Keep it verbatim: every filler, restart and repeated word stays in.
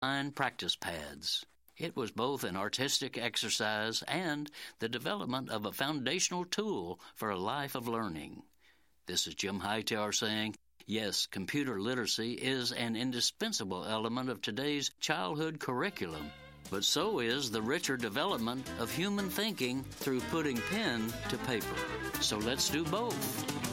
and practice pads. It was both an artistic exercise and the development of a foundational tool for a life of learning. This is Jim Hightower saying, yes, computer literacy is an indispensable element of today's childhood curriculum, but so is the richer development of human thinking through putting pen to paper. So let's do both.